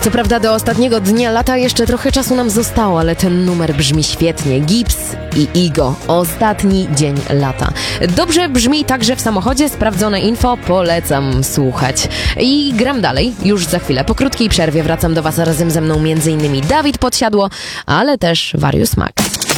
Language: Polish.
Co prawda do ostatniego dnia lata jeszcze trochę czasu nam zostało, ale ten numer brzmi świetnie. Gibbs i Igo. Ostatni dzień lata. Dobrze brzmi także w samochodzie. Sprawdzone info. Polecam słuchać. I gram dalej. Już za chwilę. Po krótkiej przerwie wracam do Was razem ze mną m.in. Dawid Podsiadło, ale też Warius Max.